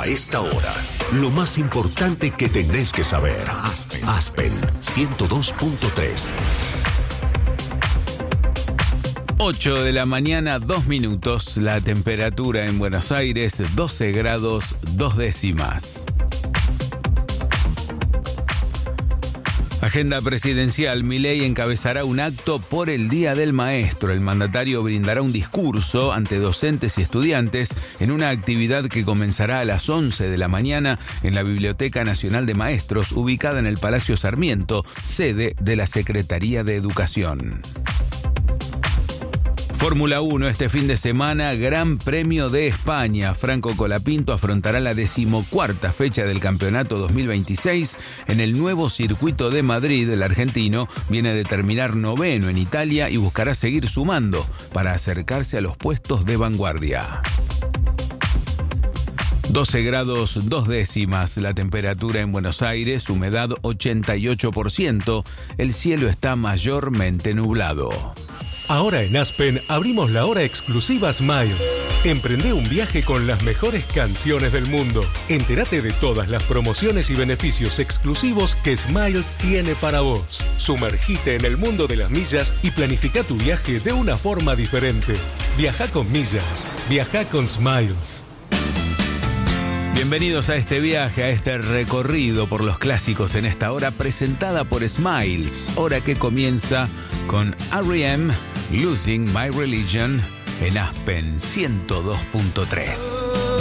A esta hora, lo más importante que tenés que saber. Aspen 102.3. 8 de la mañana, 2 minutos. La temperatura en Buenos Aires, 12 grados, 2 décimas. Agenda presidencial. Milei encabezará un acto por el Día del Maestro. El mandatario brindará un discurso ante docentes y estudiantes en una actividad que comenzará a las 11 de la mañana en la Biblioteca Nacional de Maestros, ubicada en el Palacio Sarmiento, sede de la Secretaría de Educación. Fórmula 1 este fin de semana, Gran Premio de España. Franco Colapinto afrontará la 14ª fecha del campeonato 2026 en el nuevo circuito de Madrid. El argentino viene de terminar noveno en Italia y buscará seguir sumando para acercarse a los puestos de vanguardia. 12 grados 2 décimas la temperatura en Buenos Aires, humedad 88%, el cielo está mayormente nublado. Ahora en Aspen abrimos la hora exclusiva Smiles. Emprende un viaje con las mejores canciones del mundo. Entérate de todas las promociones y beneficios exclusivos que Smiles tiene para vos. Sumergite en el mundo de las millas y planifica tu viaje de una forma diferente. Viaja con millas. Viaja con Smiles. Bienvenidos a este viaje, a este recorrido por los clásicos en esta hora presentada por Smiles. Hora que comienza con R.E.M. Losing My Religion en Aspen 102.3.